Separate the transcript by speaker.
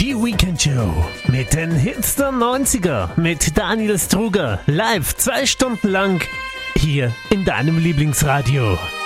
Speaker 1: Die Weekend Show mit den Hits der 90er mit Daniel Struger. Live 2 Stunden lang hier in deinem Lieblingsradio.